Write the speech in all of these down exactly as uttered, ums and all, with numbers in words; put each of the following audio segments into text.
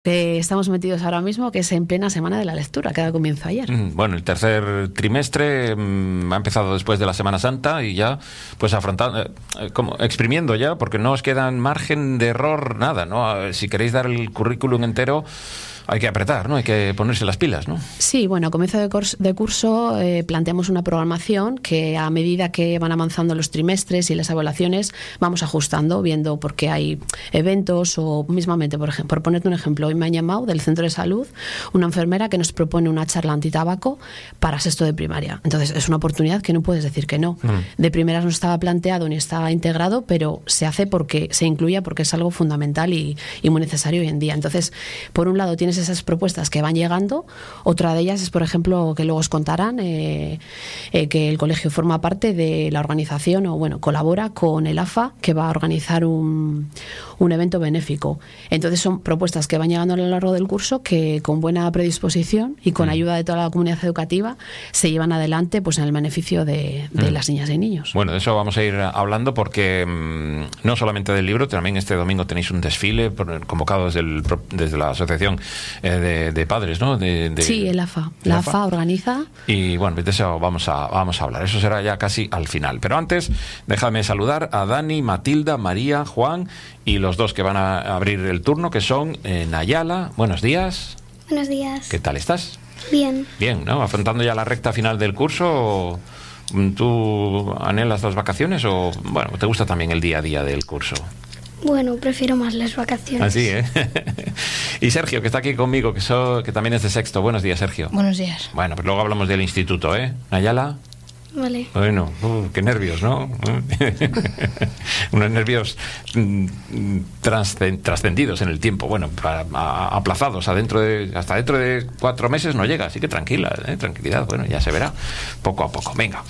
que estamos metidos ahora mismo, que es en plena semana de la lectura, que comienzo ayer. Bueno, el tercer trimestre mmm, ha empezado después de la Semana Santa y ya, pues afrontando, eh, como exprimiendo ya, porque no os queda margen de error nada, ¿no? Si queréis dar el currículum entero, hay que apretar, ¿no? Hay que ponerse las pilas, ¿no? Sí, bueno, a comienzo de curso, de curso eh, planteamos una programación que a medida que van avanzando los trimestres y las evaluaciones vamos ajustando, viendo por qué hay eventos o mismamente, por ejemplo, por ponerte un ejemplo, hoy me han llamado del centro de salud una enfermera que nos propone una charla antitabaco para sexto de primaria. Entonces es una oportunidad que no puedes decir que no. Mm. De primeras no estaba planteado ni estaba integrado, pero se hace porque se incluya, porque es algo fundamental y, y muy necesario hoy en día. Entonces, por un lado tienes esas propuestas que van llegando. Otra de ellas es, por ejemplo, que luego os contarán eh, eh, que el colegio forma parte de la organización o, bueno, colabora con el A F A, que va a organizar un, un evento benéfico. Entonces son propuestas que van llegando a lo largo del curso que con buena predisposición y con mm. ayuda de toda la comunidad educativa se llevan adelante, pues en el beneficio de, de mm. las niñas y niños. Bueno, de eso vamos a ir hablando porque mmm, no solamente del libro, también este domingo tenéis un desfile por, convocado desde, el, desde la asociación eh, de, de padres, ¿no? De, de, sí, el A F A. La A F A organiza. Y bueno, de eso vamos a, vamos a hablar. Eso será ya casi al final. Pero antes, déjame saludar a Dani, Matilda, María, Juan y los dos que van a abrir el turno, que son eh, Nayala. Buenos días. Buenos días. ¿Qué tal estás? Bien. Bien, ¿no? Afrontando ya la recta final del curso. ¿Tú anhelas las vacaciones o, bueno, te gusta también el día a día del curso? Bueno, prefiero más las vacaciones. Así, ¿eh? Y Sergio, que está aquí conmigo, que, so, que también es de sexto. Buenos días, Sergio. Buenos días. Bueno, pues luego hablamos del instituto, ¿eh? Nayala. Vale. Bueno, uh, qué nervios, ¿no? Unos nervios mm, trascendidos en el tiempo, bueno, para, a, aplazados, a dentro de, hasta dentro de cuatro meses no llega, así que tranquila, ¿eh? Tranquilidad, bueno, ya se verá, poco a poco, venga.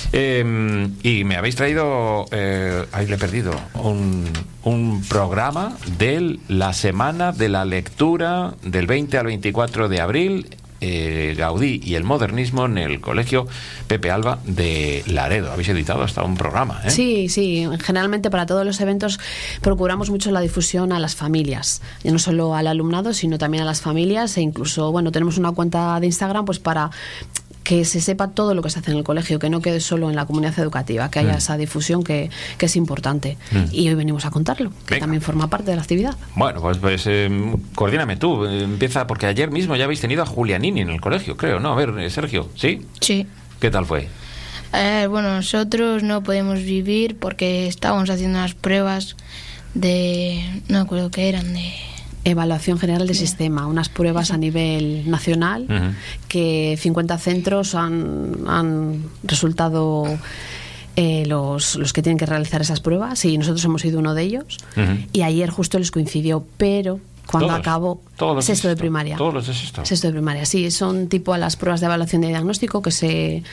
Eh, y me habéis traído, eh, ahí le he perdido, un, un programa de la Semana de la Lectura del veinte al veinticuatro de abril, Eh, Gaudí y el modernismo en el Colegio Pepe Alba de Laredo. Habéis editado hasta un programa, ¿eh? Sí, sí. Generalmente para todos los eventos procuramos mucho la difusión a las familias, y no solo al alumnado, sino también a las familias, e incluso, bueno, tenemos una cuenta de Instagram pues para que se sepa todo lo que se hace en el colegio, que no quede solo en la comunidad educativa, que haya mm. esa difusión que, que es importante. Mm. Y hoy venimos a contarlo, que Venga. también forma parte de la actividad. Bueno, pues, pues eh, coordíname tú. Empieza, porque ayer mismo ya habéis tenido a Julianini en el colegio, creo, ¿no? A ver, eh, Sergio, ¿sí? Sí. ¿Qué tal fue? Eh, bueno, nosotros no podemos vivir porque estábamos haciendo unas pruebas de... no me acuerdo qué eran, de... Evaluación general del yeah. sistema, unas pruebas a nivel nacional, uh-huh. que cincuenta centros han, han resultado eh, los, los que tienen que realizar esas pruebas, y nosotros hemos sido uno de ellos, uh-huh. y ayer justo les coincidió, pero cuando todos, acabó todos sexto de sexto, primaria. Todos los de sexto. Sexto de primaria, sí, son tipo a las pruebas de evaluación de diagnóstico que se,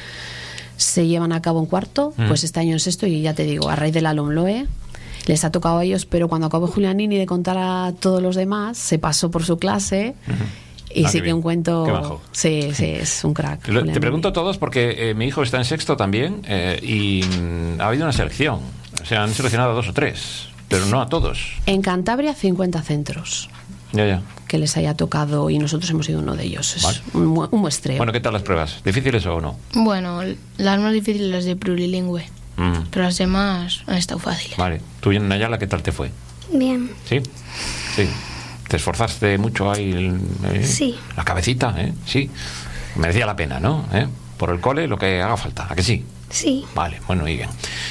se llevan a cabo en cuarto, uh-huh. pues este año en sexto, y ya te digo, a raíz del ALOMLOE les ha tocado a ellos, pero cuando acabó Julianini de contar a todos los demás, se pasó por su clase uh-huh. y ah, sí que un cuento... Sí, sí, es un crack. Lo, te pregunto a todos porque eh, mi hijo está en sexto también eh, y mm, ha habido una selección. O sea, han seleccionado a dos o tres, pero no a todos. En Cantabria, cincuenta centros. Ya, ya. Que les haya tocado, y nosotros hemos sido uno de ellos. Es vale. un, un muestreo. Bueno, ¿qué tal las pruebas? ¿Difíciles o no? Bueno, las más difíciles las de plurilingüe. Mm. Pero las demás han estado fáciles. Vale. ¿Tú, Nayala, qué tal te fue? Bien. ¿Sí? Sí. ¿Te esforzaste mucho ahí? Eh? Sí. La cabecita, ¿eh? Sí. Merecía la pena, ¿no? ¿Eh? Por el cole, lo que haga falta. ¿A que sí? Sí. Vale, bueno, y bien.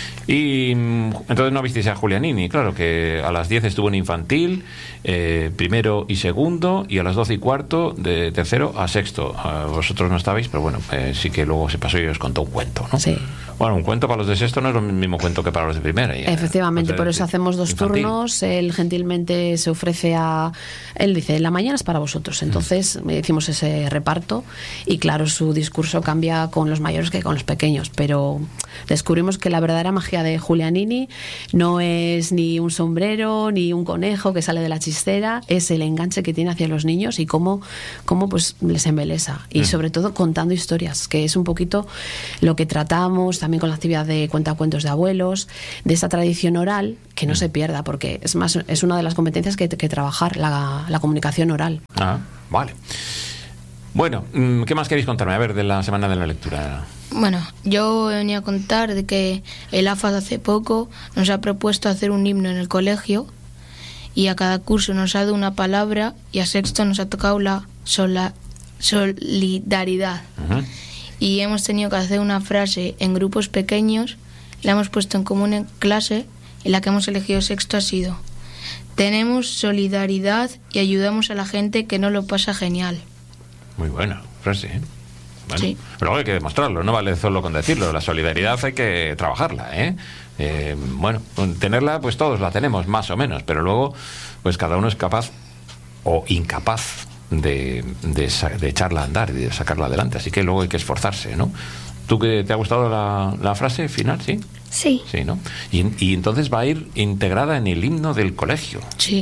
Y entonces no visteis a Julianini, claro, que a las diez estuvo en infantil, eh, primero y segundo, y a las doce y cuarto de tercero a sexto. Uh, vosotros no estabais, pero bueno, eh, sí que luego se pasó y os contó un cuento, ¿no? Sí. Bueno, un cuento para los de sexto no es lo mismo cuento que para los de primera. Ya, efectivamente, de, por eso hacemos dos infantil. turnos. Él gentilmente se ofrece a... Él dice, la mañana es para vosotros. Entonces mm. hicimos ese reparto, y claro, su discurso cambia con los mayores que con los pequeños, pero descubrimos que la verdadera magia de Julianini no es ni un sombrero ni un conejo que sale de la chistera, es el enganche que tiene hacia los niños y cómo, cómo pues les embelesa, y mm. sobre todo contando historias, que es un poquito lo que tratamos. también con la actividad de cuentacuentos de abuelos, de esa tradición oral, que no mm. se pierda, porque es más es una de las competencias que, que trabajar, la, la comunicación oral. Ah, vale. Bueno, ¿qué más queréis contarme? A ver, de la Semana de la Lectura. Bueno, yo venía a contar de que el A F A D hace poco nos ha propuesto hacer un himno en el colegio y a cada curso nos ha dado una palabra y a sexto nos ha tocado la sola, solidaridad. Uh-huh. Y hemos tenido que hacer una frase en grupos pequeños, la hemos puesto en común en clase y la que hemos elegido sexto ha sido: tenemos solidaridad y ayudamos a la gente que no lo pasa genial. Muy buena frase, ¿eh? Bueno, sí. Pero hay que demostrarlo, no vale solo con decirlo. La solidaridad hay que trabajarla, ¿eh? Eh, bueno, tenerla, pues todos la tenemos, más o menos, pero luego, pues cada uno es capaz o incapaz de, de, de echarla a andar y de sacarla adelante. Así que luego hay que esforzarse, ¿no? ¿Tú que te ha gustado la, la frase final, sí? Sí. Sí, ¿no? Y, y entonces va a ir integrada en el himno del colegio. Sí.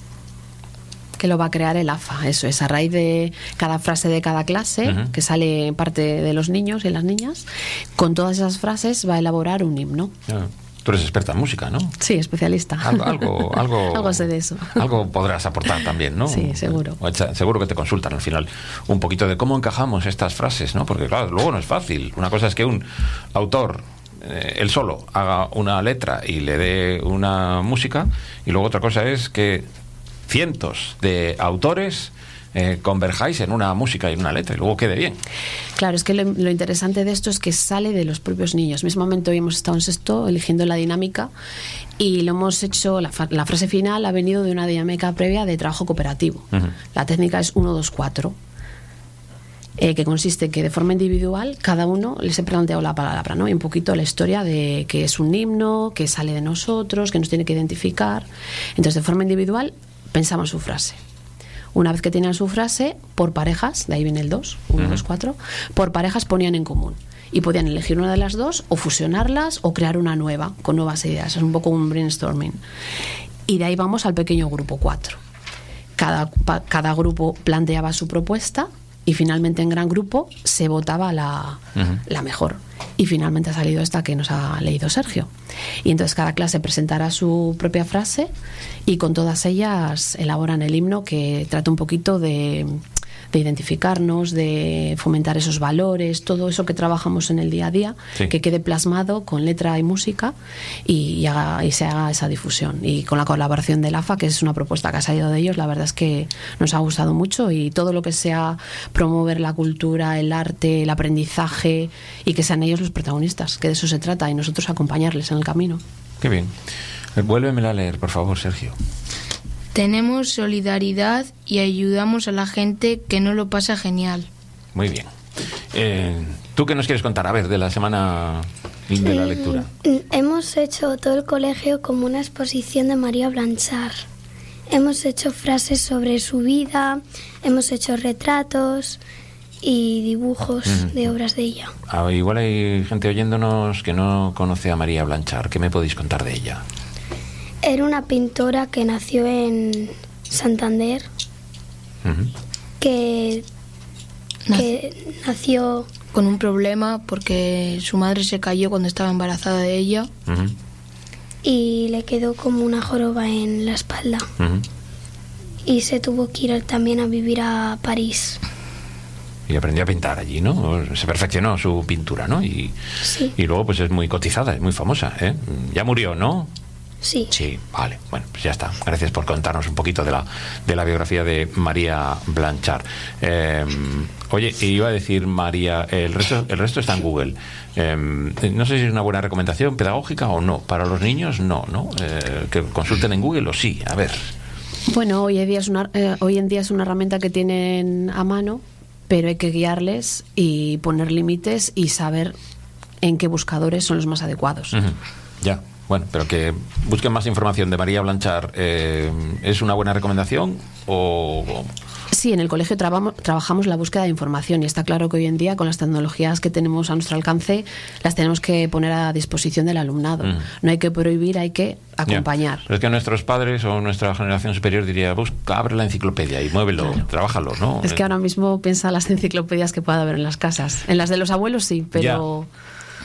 Que lo va a crear el A F A, eso es, a raíz de cada frase de cada clase, uh-huh. que sale en parte de los niños y las niñas, con todas esas frases va a elaborar un himno. Yeah. Tú eres experta en música, ¿no? Sí, especialista. Algo, algo, algo, algo sé de eso. Algo podrás aportar también, ¿no? Sí, seguro. Seguro que te consultan al final un poquito de cómo encajamos estas frases, ¿no? Porque claro, luego no es fácil. Una cosa es que un autor eh, él solo haga una letra y le dé una música, y luego otra cosa es que cientos de autores eh, converjáis en una música y en una letra y luego quede bien. Claro, es que lo, lo interesante de esto es que sale de los propios niños. Mismamente hoy hemos estado en sexto eligiendo la dinámica y lo hemos hecho, la, la frase final ha venido de una dinámica previa de trabajo cooperativo. Uh-huh. La técnica es uno dos cuatro, eh, que consiste en que de forma individual cada uno les he planteado la palabra, ¿no? Y un poquito la historia de que es un himno, que sale de nosotros, que nos tiene que identificar. Entonces, de forma individual pensamos su frase. Una vez que tenían su frase, por parejas, de ahí viene el dos, uno, dos, cuatro, por parejas ponían en común. Y podían elegir una de las dos, o fusionarlas, o crear una nueva, con nuevas ideas. Es un poco un brainstorming. Y de ahí vamos al pequeño grupo cuatro. Cada, pa, cada grupo planteaba su propuesta y finalmente en gran grupo se votaba la, uh-huh. la mejor. Y finalmente ha salido esta que nos ha leído Sergio. Y entonces cada clase presentará su propia frase y con todas ellas elaboran el himno, que trata un poquito de, de identificarnos, de fomentar esos valores, todo eso que trabajamos en el día a día, sí. que quede plasmado con letra y música y, y, haga, y se haga esa difusión. Y con la colaboración del A F A, que es una propuesta que ha salido de ellos, la verdad es que nos ha gustado mucho, y todo lo que sea promover la cultura, el arte, el aprendizaje, y que sean ellos los protagonistas, que de eso se trata, y nosotros acompañarles en el camino. Qué bien. Vuélvemela a leer, por favor, Sergio. Tenemos solidaridad y ayudamos a la gente que no lo pasa genial. Muy bien. Eh, ¿Tú qué nos quieres contar? A ver, de la Semana de la Lectura. Hemos hecho todo el colegio como una exposición de María Blanchard. Hemos hecho frases sobre su vida, hemos hecho retratos y dibujos uh-huh. de obras de ella. Ah, igual hay gente oyéndonos que no conoce a María Blanchard. ¿Qué me podéis contar de ella? Era una pintora que nació en Santander, uh-huh. que, que nació con un problema porque su madre se cayó cuando estaba embarazada de ella uh-huh. y le quedó como una joroba en la espalda uh-huh. y se tuvo que ir también a vivir a París. Y aprendió a pintar allí, ¿no? Se perfeccionó su pintura, ¿no? Y, sí. y luego pues es muy cotizada, es muy famosa, ¿eh? Ya murió, ¿no? Sí. Sí, vale. Bueno, pues ya está. Gracias por contarnos un poquito de la, de la biografía de María Blanchard. Eh, oye, iba a decir María, el resto, el resto está en Google. Eh, no sé si es una buena recomendación pedagógica o no. Para los niños, no, ¿no? Eh, que consulten en Google o sí. A ver. Bueno, hoy en día es una, eh, hoy en día es una herramienta que tienen a mano, pero hay que guiarles y poner límites y saber en qué buscadores son los más adecuados. Uh-huh. Ya. Bueno, pero que busquen más información de María Blanchard. Eh, ¿Es una buena recomendación o...? Sí, en el colegio trabamos, trabajamos la búsqueda de información, y está claro que hoy en día, con las tecnologías que tenemos a nuestro alcance, las tenemos que poner a disposición del alumnado. Mm. No hay que prohibir, hay que acompañar. Pero es que nuestros padres o nuestra generación superior diría, busca, abre la enciclopedia y muévelo, claro. Trabájalo, ¿no? Es que ahora mismo piensa las enciclopedias que pueda haber en las casas. En las de los abuelos sí, pero... Ya.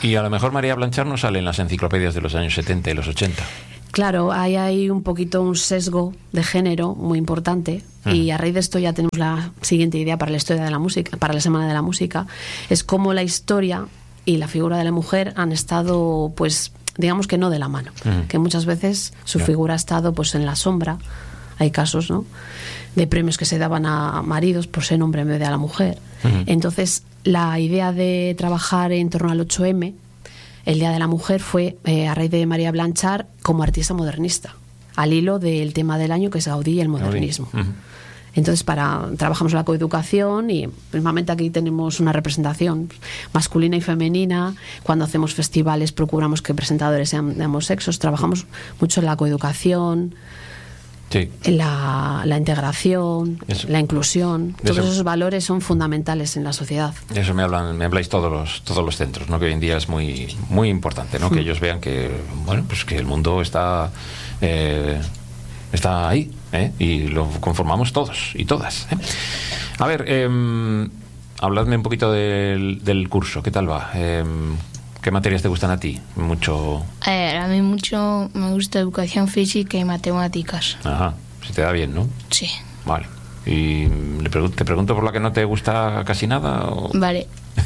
Y a lo mejor María Blanchar no sale en las enciclopedias de los años setenta y los ochenta. Claro, hay, hay un poquito un sesgo de género muy importante mm. y a raíz de esto ya tenemos la siguiente idea para la historia de la música, para la Semana de la Música, es cómo la historia y la figura de la mujer han estado, pues, digamos que no de la mano, mm. que muchas veces su yeah. figura ha estado pues en la sombra. Hay casos, ¿no?, de premios que se daban a maridos por ser hombre en vez de a la mujer. Mm. Entonces, la idea de trabajar en torno al ocho eme, el Día de la Mujer, fue eh, a raíz de María Blanchar como artista modernista, al hilo del tema del año que es Gaudí y el modernismo. Uh-huh. Entonces, para trabajamos la coeducación y normalmente aquí tenemos una representación masculina y femenina. Cuando hacemos festivales procuramos que presentadores sean de ambos sexos. Trabajamos mucho en la coeducación, sí. la, la integración, eso. la inclusión. Todos eso. esos valores son fundamentales en la sociedad. Eso me hablan, me habláis todos los todos los centros, ¿no? Que hoy en día es muy muy importante, ¿no? Mm. Que ellos vean que bueno, pues que el mundo está eh, está ahí, ¿eh? Y lo conformamos todos y todas, ¿eh? A ver, eh, habladme un poquito del, del curso. ¿Qué tal va? Eh, ¿Qué materias te gustan a ti? Mucho. A ver, a mí mucho me gusta educación física y matemáticas. Ajá, se te da bien, ¿no? Sí. Vale. ¿Y le pregun- te pregunto por la que no te gusta casi nada? ¿O? Vale.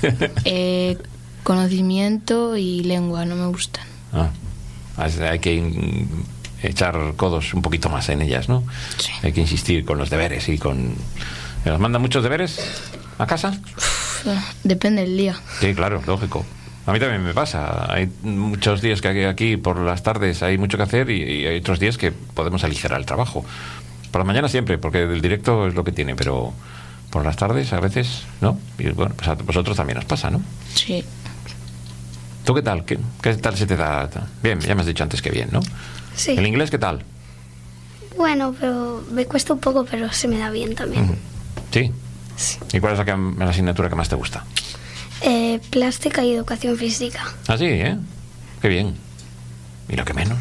eh, conocimiento y lengua no me gustan. Ah, hay que echar codos un poquito más en ellas, ¿no? Sí. Hay que insistir con los deberes y con... ¿Nos mandan muchos deberes a casa? Uf, depende del día. Sí, claro, lógico. A mí también me pasa. Hay muchos días que aquí por las tardes hay mucho que hacer y, y hay otros días que podemos aligerar el trabajo. Por la mañana siempre, porque el directo es lo que tiene, pero por las tardes a veces, ¿no? Y bueno, pues a vosotros también os pasa, ¿no? Sí. ¿Tú qué tal? ¿Qué, qué tal se te da? Bien, ya me has dicho antes que bien, ¿no? Sí. ¿El inglés qué tal? Bueno, pero me cuesta un poco, pero se me da bien también. Uh-huh. ¿Sí? Sí. ¿Y cuál es la, que, la asignatura que más te gusta? Eh, plástica y educación física. Ah, sí, ¿eh? Qué bien. ¿Y la que menos?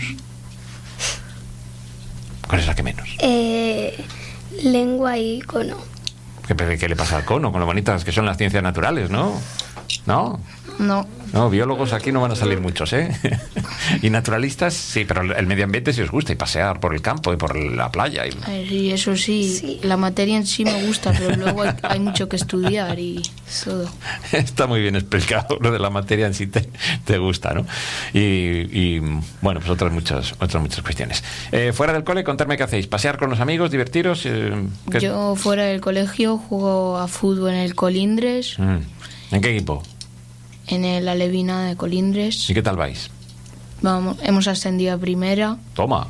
¿Cuál es la que menos? Eh, lengua y cono. ¿Qué, ¿Qué le pasa al cono? Con lo bonitas que son las ciencias naturales, ¿no? ¿No? No. No, biólogos aquí no van a salir muchos, ¿eh? Y naturalistas, sí, pero el medio ambiente sí os gusta, y pasear por el campo y por la playa. Y... A ver, sí, eso sí, sí, la materia en sí me gusta, pero luego hay, hay mucho que estudiar y todo. Está muy bien explicado, lo de la materia en sí te, te gusta, ¿no? Y, y bueno, pues otras muchas, otras muchas cuestiones. Eh, fuera del cole, contarme qué hacéis. ¿Pasear con los amigos, divertiros? Eh, ¿qué... Yo fuera del colegio juego a fútbol en el Colindres. Mm. ¿En qué equipo? En el Alevina de Colindres. ¿Y qué tal vais? Vamos, hemos ascendido a primera. Toma.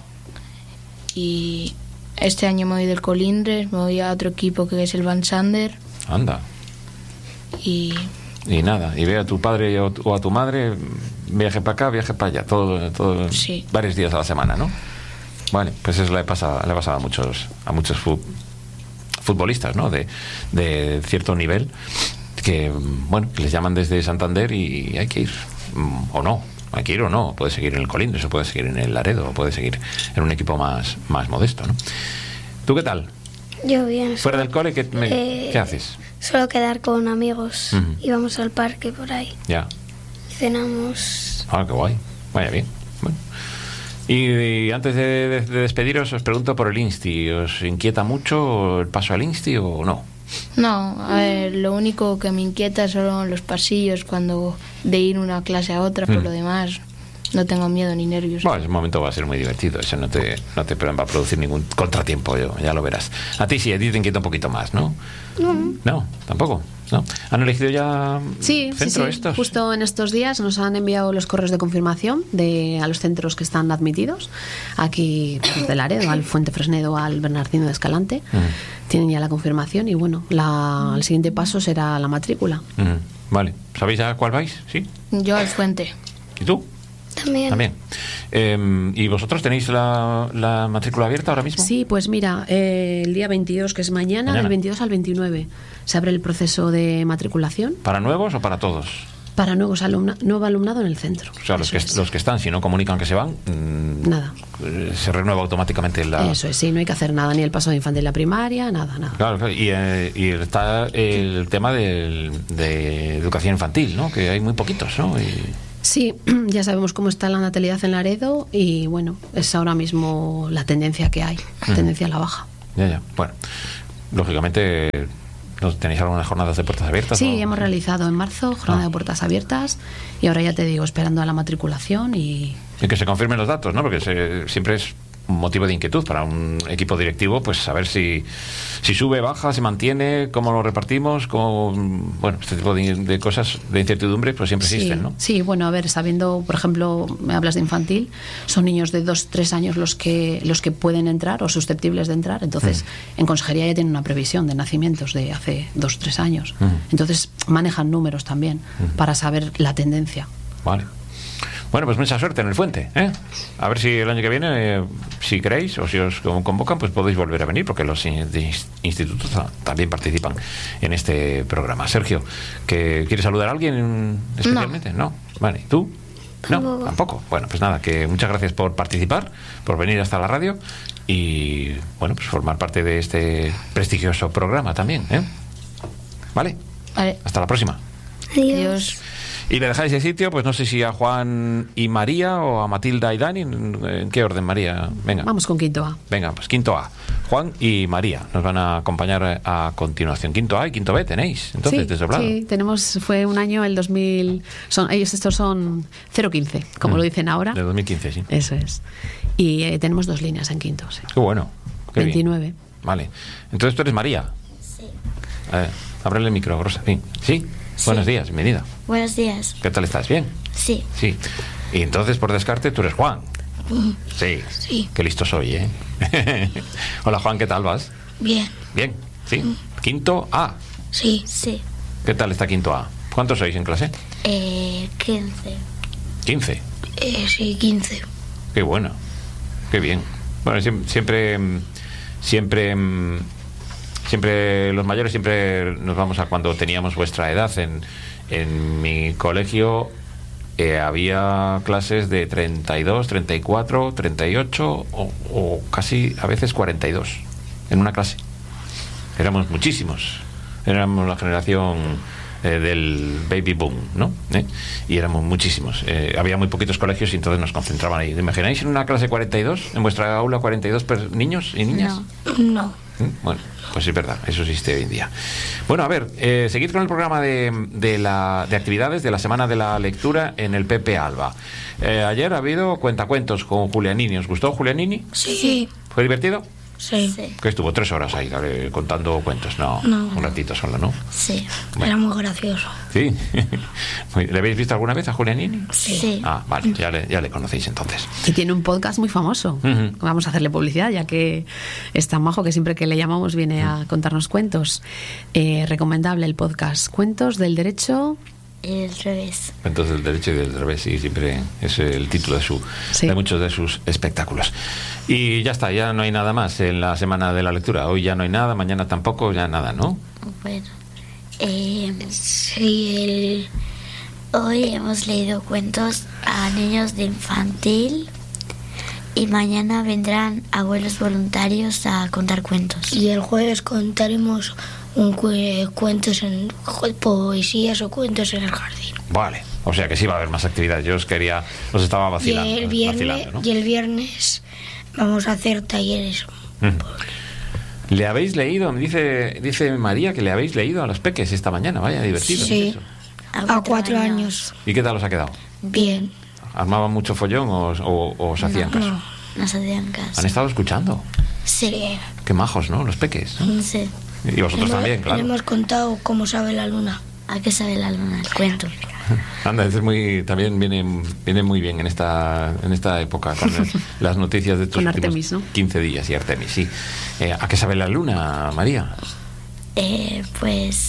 Y este año me voy del Colindres, me voy a otro equipo que es el Van Sander. Anda. Y... Y nada, y ve a tu padre o, o a tu madre, viaje para acá, viaje para allá, todo, todo sí. varios días a la semana, ¿no? Vale, pues eso le pasa, le pasa a muchos, a muchos fu- futbolistas, ¿no? De, de cierto nivel, que, bueno, les llaman desde Santander y hay que ir, o no, hay que ir o no, puede seguir en el Colindres, o puede seguir en el Laredo, o puede seguir en un equipo más, más modesto, ¿no? ¿Tú qué tal? Yo bien. ¿Fuera del cole qué, me, eh, ¿qué haces? Solo quedar con amigos, uh-huh. y vamos al parque por ahí. Ya. Y cenamos. Ah, qué guay, vaya bien. Bueno. Y, y antes de, de, de despediros, os pregunto por el Insti. ¿Os inquieta mucho el paso al Insti o no? No, a ver, lo único que me inquieta son los pasillos cuando de ir una clase a otra, por mm. lo demás no tengo miedo ni nervios. Bueno, ese momento va a ser muy divertido, eso no te, no te va a producir ningún contratiempo, yo, ya lo verás. A ti sí, a ti te inquieta un poquito más, ¿no? No, no tampoco. ¿No? ¿Han elegido ya sí, centro sí, sí. estos? Justo en estos días nos han enviado los correos de confirmación de a los centros que están admitidos. Aquí pues, de Laredo, al Fuente Fresnedo, al Bernardino de Escalante. Mm. Tienen ya la confirmación y bueno, la, el siguiente paso será la matrícula. Mm. Vale. ¿Sabéis a cuál vais? ¿Sí? Yo al Fuente. ¿Y tú? También. También. Eh, ¿Y vosotros tenéis la, la matrícula abierta ahora mismo? Sí, pues mira, eh, el día veintidós, que es mañana, mañana, del veintidós al veintinueve, se abre el proceso de matriculación. ¿Para nuevos o para todos? Para nuevos alumna, nuevo alumnado en el centro. O sea, los que, los que están, si no comunican que se van, mmm, nada. Se renueva automáticamente la... Eso es, sí, no hay que hacer nada, ni el paso de infantil a primaria, nada, nada. Claro, claro. Y, eh, y está el tema del, de educación infantil, ¿no? Que hay muy poquitos, ¿no? Y... Sí, ya sabemos cómo está la natalidad en Laredo y bueno, es ahora mismo la tendencia que hay, la Mm. tendencia a la baja. Ya, ya. Bueno, lógicamente, ¿no tenéis algunas jornadas de puertas abiertas? Sí, ¿no? hemos realizado en marzo jornada Ah. de puertas abiertas y ahora ya te digo, esperando a la matriculación y... Y que se confirmen los datos, ¿no? Porque se- siempre es un motivo de inquietud para un equipo directivo, pues saber si, si sube, baja, se mantiene, cómo lo repartimos, cómo, bueno, este tipo de, de cosas de incertidumbre, pues siempre Sí, existen, ¿no? sí, bueno, a ver, sabiendo, por ejemplo, me hablas de infantil, son niños de dos, tres años los que los que pueden entrar o susceptibles de entrar, entonces Mm. en consejería ya tienen una previsión de nacimientos de hace dos, tres años, Mm. entonces manejan números también Mm. para saber la tendencia. Vale. Bueno, pues mucha suerte en el Fuente, ¿eh? A ver si el año que viene, eh, si queréis o si os convocan, pues podéis volver a venir, porque los in- de ins- institutos ta- también participan en este programa. Sergio, ¿que ¿quieres saludar a alguien especialmente? No. Vale, ¿y tú? No, Tampoco. tampoco. Bueno, pues nada, que muchas gracias por participar, por venir hasta la radio y, bueno, pues formar parte de este prestigioso programa también, ¿eh? Vale, Vale. hasta la próxima. Adiós. Adiós. Y le dejáis el sitio, pues no sé si a Juan y María o a Matilda y Dani. ¿En, en qué orden, María? Venga. Vamos con quinto A. Venga, pues quinto A. Juan y María nos van a acompañar a continuación. Quinto A y quinto B tenéis, entonces, sí, desdoblado. sí, tenemos, fue un año, el dos mil, son, ellos estos son cero quince, como Mm. lo dicen ahora. De dos mil quince, sí. Eso es. Y eh, tenemos dos líneas en quinto, sí. Qué bueno. Qué bien. veintinueve. Vale. Entonces tú eres María. Sí. A ver, ábrele el micro, Rosa. Sí. ¿Sí? Buenos días, bienvenida. Buenos días. ¿Qué tal estás? ¿Bien? Sí. Sí. Y entonces, por descarte, tú eres Juan. Sí. Sí. Qué listo soy, ¿eh? Hola, Juan, ¿qué tal vas? Bien. Bien, sí. Quinto A. Sí. Sí. ¿Qué tal está quinto A? ¿Cuántos sois en clase? Eh, quince. quince. Eh, sí, quince. Qué bueno. Qué bien. Bueno, siem- siempre, mm, siempre, mm, siempre los mayores siempre nos vamos a cuando teníamos vuestra edad. En, en mi colegio eh, había clases de treinta y dos, treinta y cuatro, treinta y ocho o, o casi a veces cuarenta y dos en una clase. Éramos muchísimos. Éramos la generación eh, del baby boom, ¿no? ¿Eh? Y éramos muchísimos. Eh, había muy poquitos colegios y entonces nos concentraban ahí. ¿Te imagináis en una clase cuarenta y dos? ¿En vuestra aula cuarenta y dos per- niños y niñas? No. No. ¿Mm? Bueno, pues es verdad, eso existe hoy en día. Bueno, a ver, eh, seguid con el programa de, de, la, de actividades de la Semana de la Lectura en el Pepe Alba. Eh, ayer ha habido cuentacuentos con Julianini. ¿Os gustó Julianini? Sí. ¿Fue divertido? Sí. Sí. Que estuvo tres horas ahí eh, contando cuentos. No, No. un ratito solo, ¿no? Sí. Era muy gracioso. Sí. ¿Le habéis visto alguna vez a Julianini? Sí. Ah, vale, ya le, ya le conocéis entonces. Y tiene un podcast muy famoso. Ujú. Vamos a hacerle publicidad, ya que es tan majo que siempre que le llamamos viene a contarnos cuentos. Eh, recomendable el podcast Cuentos del Derecho. El revés. Cuentos del derecho y del revés, sí, siempre es el título de su Sí. de muchos de sus espectáculos. Y ya está, ya no hay nada más en la Semana de la Lectura. Hoy ya no hay nada, mañana tampoco, ya nada, ¿no? Bueno. Eh, Sí, el... hoy hemos leído cuentos a niños de infantil y mañana vendrán abuelos voluntarios a contar cuentos. Y el jueves contaremos un cue- cuentos en jo- poesías o cuentos en el jardín. Vale, o sea que sí va a haber más actividades. Yo os quería, os estaba Y vacilando. el viernes, vacilando, ¿no? y el viernes vamos a hacer talleres. Mm. ¿Le habéis leído? Me dice, dice María que le habéis leído a los peques esta mañana. Vaya, divertido. Sí. ¿qué es eso? A cuatro años. ¿Y qué tal os ha quedado? Bien. ¿Armaban mucho follón o, o- o os hacían caso? No. Nos hacían caso. ¿Han estado escuchando? Sí. Qué majos, ¿no? Los peques. Sí. Y vosotros Hemos- también, claro. Le hemos contado cómo sabe la luna. ¿A qué sabe la luna? El cuento. Anda, es muy, también viene, viene muy bien en esta, en esta época con el- las noticias de estos Con últimos Artemis, ¿no? quince días y Artemis, sí. Eh, ¿A qué sabe la luna, María? Eh, pues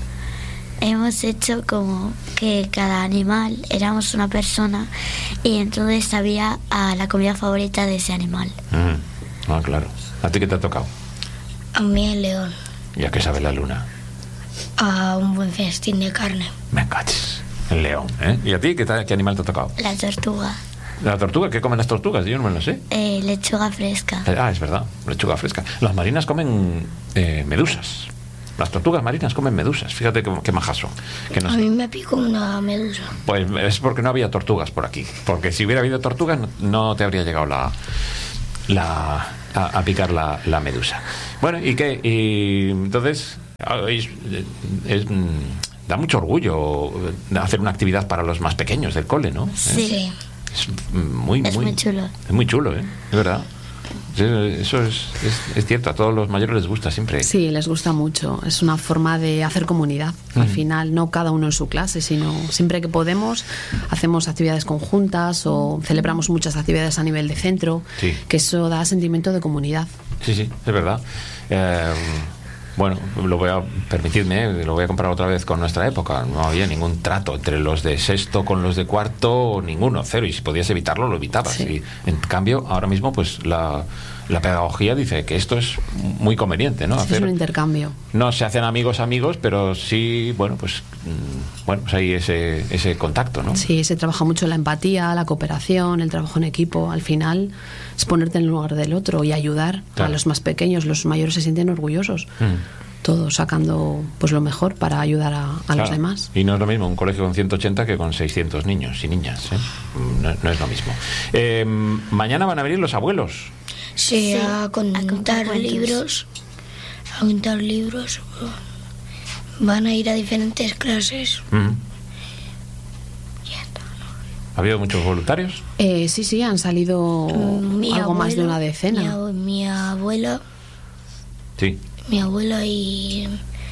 hemos hecho como que cada animal éramos una persona y entonces sabía a la comida favorita de ese animal. Mm, ah, claro. ¿A ti qué te ha tocado? A mí el león. ¿Y a qué sabe la luna? A un buen festín de carne. Me caches. El león, ¿eh? ¿Y a ti qué, ta- qué animal te ha tocado? La tortuga. ¿La tortuga? ¿Qué comen las tortugas? Yo no me lo sé. Eh, lechuga fresca. Eh, Ah, es verdad, lechuga fresca. Las marinas comen eh, medusas. Las tortugas marinas comen medusas. Fíjate qué, qué majas son. Que no A sé. mí me picó una medusa. Pues es porque no había tortugas por aquí. Porque si hubiera habido tortugas, no, no te habría llegado la, la a, a picar la, la medusa. Bueno, ¿y qué? Y entonces, es, es, da mucho orgullo hacer una actividad para los más pequeños del cole, ¿no? Sí. Es muy, Es muy, muy chulo. Es muy chulo, ¿eh? Es verdad. Eso es, es, es cierto, a todos los mayores les gusta siempre. Sí, les gusta mucho. Es una forma de hacer comunidad. Mm. Al final, no cada uno en su clase, sino siempre que podemos hacemos actividades conjuntas o celebramos muchas actividades a nivel de centro, sí. que eso da sentimiento de comunidad. Sí, sí, es verdad. Eh, bueno, lo voy a permitirme, lo voy a comparar otra vez con nuestra época. No había ningún trato entre los de sexto con los de cuarto, ninguno, cero. Y si podías evitarlo, lo evitabas. Sí. Y en cambio, ahora mismo, pues la, la pedagogía dice que esto es muy conveniente, ¿no? Sí, Hacer, es un intercambio. No se hacen amigos amigos, pero sí, bueno, pues bueno, pues hay ese ese contacto, ¿no? Sí, se trabaja mucho la empatía, la cooperación, el trabajo en equipo. Al final es ponerte en el lugar del otro y ayudar. Claro. A los más pequeños. Los mayores se sienten orgullosos. Mm. Todos sacando pues lo mejor para ayudar a, a claro. los demás. Y no es lo mismo un colegio con ciento ochenta que con seiscientos niños y niñas, ¿eh? no, no es lo mismo. Eh, mañana van a venir los abuelos. Sí, sí a contar, a contar libros. A contar libros. Van a ir a diferentes clases. Mm. ¿Ha habido muchos voluntarios? Eh, sí, sí, han salido mi algo abuelo, más de una decena. Mi, mi abuela. Sí. Mi abuela y,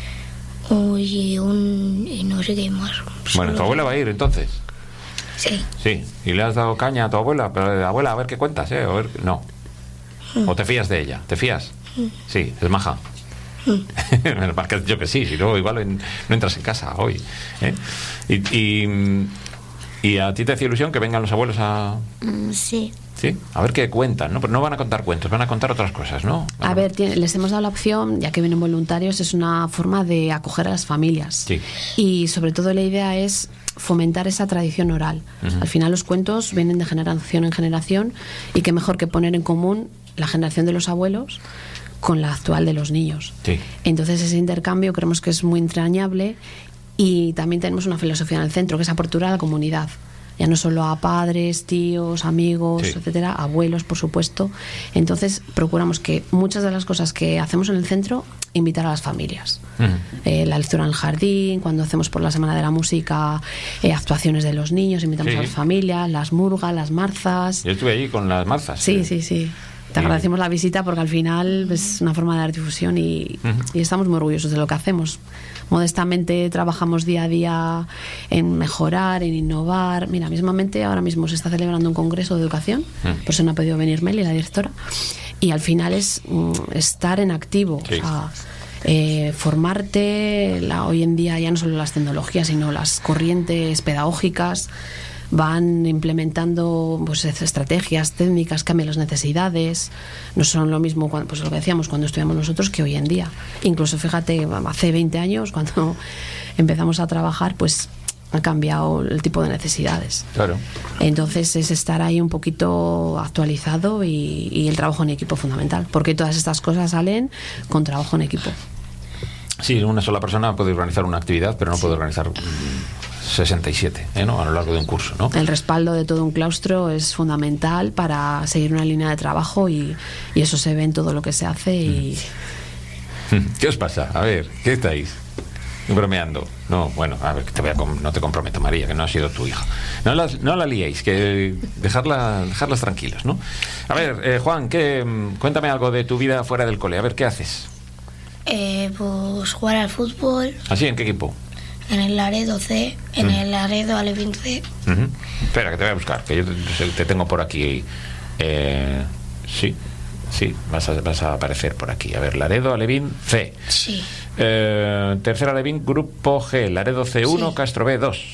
y un y no sé qué más. Bueno, ¿tu abuela va a ir entonces? Sí. Sí, ¿y le has dado caña a tu abuela? Pero abuela, a ver qué cuentas, ¿eh? A ver, no. Mm. ¿O te fías de ella? ¿Te fías? Mm. Sí, es maja. Mm. Yo que sí, si no, igual en, no entras en casa hoy. ¿eh? Y, y, ¿Y a ti te hace ilusión que vengan los abuelos a...? Mm, sí. Sí, a ver qué cuentan, ¿no? Pero no van a contar cuentos, van a contar otras cosas, ¿no? A ver, tiene, les hemos dado la opción, ya que vienen voluntarios, es una forma de acoger a las familias. Sí. Y sobre todo la idea es fomentar esa tradición oral. Uh-huh. Al final los cuentos vienen de generación en generación y qué mejor que poner en común la generación de los abuelos con la actual de los niños. Sí. Entonces ese intercambio creemos que es muy entrañable y también tenemos una filosofía en el centro, que es apertura a la comunidad. Ya no solo a padres, tíos, amigos, sí. etcétera, abuelos, por supuesto. Entonces procuramos que muchas de las cosas que hacemos en el centro, invitar a las familias. Uh-huh. eh, la lectura en el jardín, cuando hacemos por la Semana de la Música eh, actuaciones de los niños, invitamos sí. a las familias, las murgas, las marzas. Yo estuve allí con las marzas. Sí, eh. sí, sí. Te agradecemos la visita porque al final es una forma de dar difusión y, uh-huh. y estamos muy orgullosos de lo que hacemos. Modestamente trabajamos día a día en mejorar, en innovar. Mira, mismamente ahora mismo se está celebrando un congreso de educación, uh-huh. por eso no ha podido venir Meli, la directora, y al final es um, estar en activo, sí. o sea, eh, formarte. La, hoy en día ya no solo las tecnologías, sino las corrientes pedagógicas van implementando pues estrategias, técnicas, cambian las necesidades. No son lo mismo cuando, pues lo que decíamos cuando estudiamos nosotros que hoy en día. Incluso fíjate, hace veinte años cuando empezamos a trabajar, pues ha cambiado el tipo de necesidades. Claro. Entonces es estar ahí un poquito actualizado y, y el trabajo en equipo fundamental, porque todas estas cosas salen con trabajo en equipo. Sí, una sola persona puede organizar una actividad, pero no sí. puede organizar sesenta y siete, ¿eh? ¿no? A lo largo de un curso, ¿no? El respaldo de todo un claustro es fundamental para seguir una línea de trabajo y, y eso se ve en todo lo que se hace. Y... ¿Qué os pasa? A ver, ¿qué estáis? Bromeando. No, bueno, a ver, te voy a com- no te comprometo, María, que no ha sido tu hija. No, las, no la liéis, que dejarla, dejarlas tranquilas, ¿no? A ver, eh, Juan, ¿qué, cuéntame algo de tu vida fuera del cole. A ver, ¿qué haces? Eh, pues jugar al fútbol. ¿Así? ¿En qué equipo? En el Laredo C, en mm. el Laredo Alevín C. Uh-huh. Espera, que te voy a buscar, que yo te, te tengo por aquí. Eh, sí, sí, vas a, vas a aparecer por aquí. A ver, Laredo Alevín C. Sí. Eh, tercera Alevín, Grupo G, Laredo C uno, sí. Castro B dos.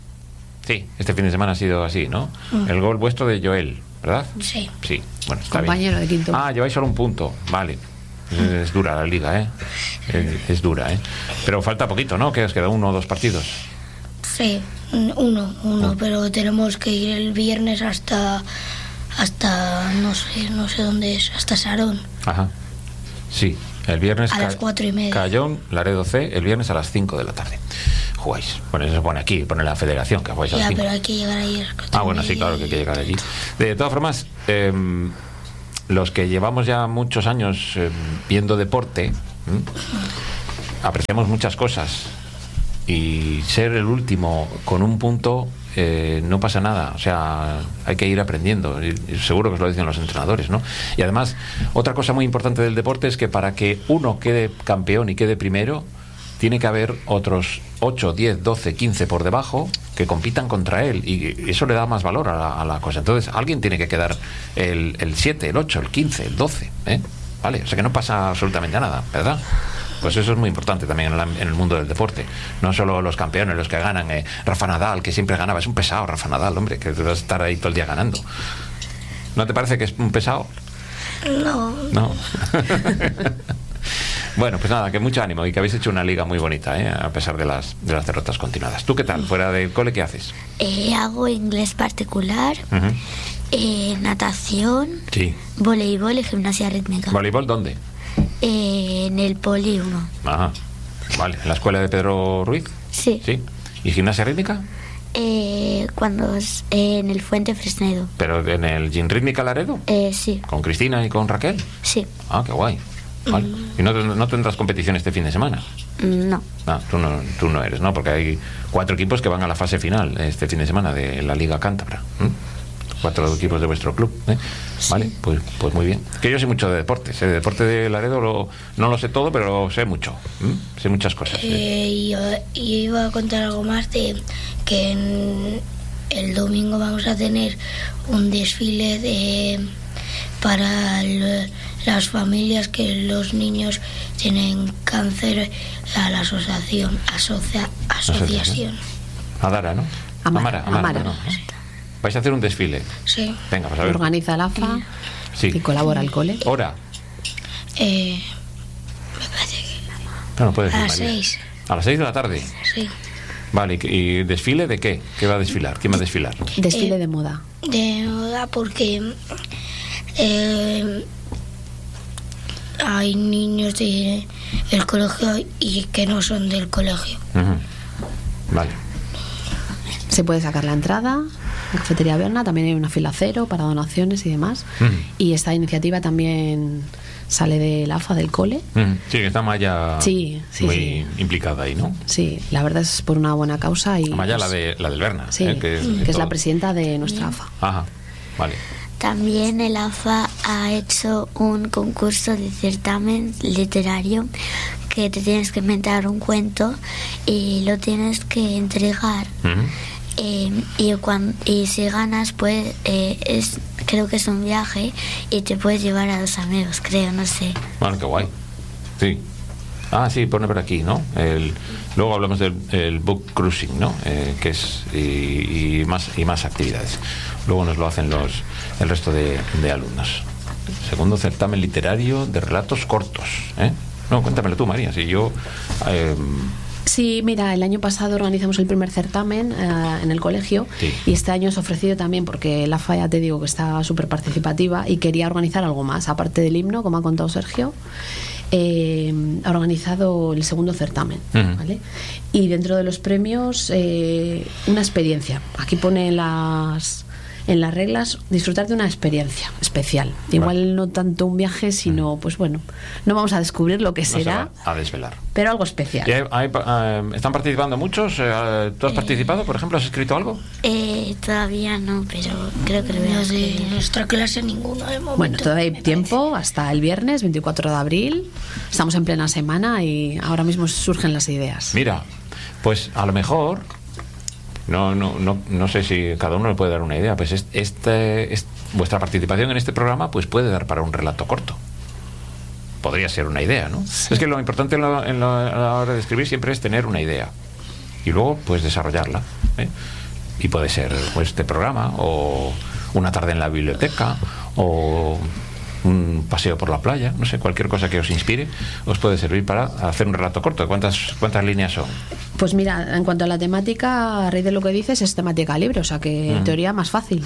Sí, este fin de semana ha sido así, ¿no? Mm. El gol vuestro de Joel, ¿verdad? Sí. Sí, bueno, está compañero bien. de quinto. Ah, lleváis solo un punto, vale. Es dura la liga, ¿eh? Es, es dura, ¿eh? Pero falta poquito, ¿no? Que os queda uno o dos partidos. Sí, uno, uno, oh. pero tenemos que ir el viernes hasta, hasta no sé, no sé dónde es, hasta Sarón. Ajá, sí. El viernes a las cuatro y media. Cayón, Laredo C, el viernes a las cinco de la tarde. Jugáis. Bueno, eso se pone aquí, pone la federación, que jugáis a las Ya, cinco. pero hay que llegar ahí a las cuatro. Ah, bueno, sí, claro que hay que llegar allí. De todas formas, eh, los que llevamos ya muchos años eh, viendo deporte, ¿eh? apreciamos muchas cosas. Y ser el último con un punto eh, no pasa nada, o sea, hay que ir aprendiendo, y, y seguro que os lo dicen los entrenadores, ¿no? Y además, otra cosa muy importante del deporte es que para que uno quede campeón y quede primero, tiene que haber otros ocho, diez, doce, quince por debajo que compitan contra él, y eso le da más valor a la, a la cosa. Entonces, alguien tiene que quedar el, el siete, el ocho, el quince, el doce, ¿eh? Vale, o sea que no pasa absolutamente nada, ¿verdad? Pues eso es muy importante también en, la, en el mundo del deporte. No solo los campeones, los que ganan. Eh, Rafa Nadal, que siempre ganaba. Es un pesado, Rafa Nadal, hombre, que vas a estar ahí todo el día ganando. ¿No te parece que es un pesado? No. No. Bueno, pues nada, que mucho ánimo y que habéis hecho una liga muy bonita, ¿eh? A pesar de las, de las derrotas continuadas. ¿Tú qué tal? Fuera del cole, ¿qué haces? Eh, hago inglés particular, Uh-huh. eh, natación, Sí. voleibol y gimnasia rítmica. ¿Voleibol dónde? Eh, en el Poli uno. Ajá. Vale, ¿en la escuela de Pedro Ruiz? Sí. Sí. ¿Y gimnasia rítmica? Eh, cuando es, eh, en el Fuente Fresnedo. ¿Pero en el Gym Rítmica Laredo? Eh, sí, ¿Con Cristina y con Raquel? sí. Ah, qué guay. Vale. ¿Y no, no tendrás competición este fin de semana? No. Ah, tú no, tú no eres, ¿no? Porque hay cuatro equipos que van a la fase final este fin de semana de la Liga Cántabra. ¿eh? Cuatro equipos de vuestro club, ¿eh? Vale, pues, pues muy bien. Que yo sé mucho de deportes, ¿eh? De deporte de Laredo lo, no lo sé todo, pero sé mucho, ¿eh? Sé muchas cosas. ¿eh? Eh, yo, yo iba a contar algo más de que en el domingo vamos a tener un desfile de para el, las familias que los niños tienen cáncer, a la asociación asocia, asociación. Adara, ¿no? Amara, Amara, Amara. ¿no? Vais a hacer un desfile. Sí. Venga, pues a ver. Organiza la A F A Sí. y colabora el cole. Hora. Eh, me parece que No, no puedes a ir, las María. seis. A las seis de la tarde. Sí. Vale, ¿y, y desfile de qué? ¿Qué va a desfilar? ¿Quién va a desfilar? Desfile Eh, de moda. De moda porque eh, hay niños del colegio y que no son del colegio. Ujú. Vale. Se puede sacar la entrada. En Cafetería Berna también hay una fila cero para donaciones y demás. Ujú. Y esta iniciativa también sale de la A F A del cole. Ujú. Sí, que está Maya Sí, sí, muy sí. implicada ahí, ¿no? Sí, la verdad es por una buena causa. Y Maya, pues, la, de, la del Berna. Sí, ¿eh? que, que es todo- la presidenta de nuestra A F A. Ajá, vale. También el A F A ha hecho un concurso de certamen literario que te tienes que inventar un cuento y lo tienes que entregar. Ujú. Eh, y, cuan- y si ganas, pues eh, es, creo que es un viaje y te puedes llevar a dos amigos, creo, no sé. Bueno, qué guay. Sí. Ah, sí, pone por aquí, ¿no? El, luego hablamos del el book cruising, ¿no? Eh, que es y, y más y más actividades. Luego nos lo hacen los el resto de, de alumnos. Segundo certamen literario de relatos cortos, ¿eh? No, cuéntamelo tú, María. Si yo eh, Sí, mira, el año pasado organizamos el primer certamen eh, en el colegio Sí. y este año os he ofrecido también, porque la A F A, ya te digo, que está súper participativa y quería organizar algo más, aparte del himno, como ha contado Sergio. Eh, ha organizado el segundo certamen, Ujú. ¿vale? Y dentro de los premios, eh, una experiencia. Aquí pone las en las reglas, disfrutar de una experiencia especial. Igual no tanto un viaje, sino, pues bueno, no vamos a descubrir lo que no se será, va a desvelar. pero algo especial. ¿Y hay- hay pa- eh, ¿Están participando muchos? Eh, ¿Tú has participado, por ejemplo? ¿Has escrito algo? Eh, todavía no, pero creo que lo voy a Los de escribir. nuestra clase ninguno de momento. Bueno, todavía hay me tiempo hasta el viernes veinticuatro de abril. Estamos en plena semana y ahora mismo surgen las ideas. Mira, pues a lo mejor, no, no, no, no sé si cada uno le puede dar una idea, pues es- este, es- vuestra participación en este programa pues puede dar para un relato corto. Podría ser una idea, ¿no? Es que lo importante en la, en la- a la hora de escribir siempre es tener una idea y luego pues desarrollarla, ¿eh? Y puede ser pues, este programa o una tarde en la biblioteca o un paseo por la playa, no sé, cualquier cosa que os inspire os puede servir para hacer un relato corto. ¿Cuántas, cuántas líneas son? Pues mira, en cuanto a la temática, a raíz de lo que dices, es temática libre, o sea que en Mm. teoría más fácil.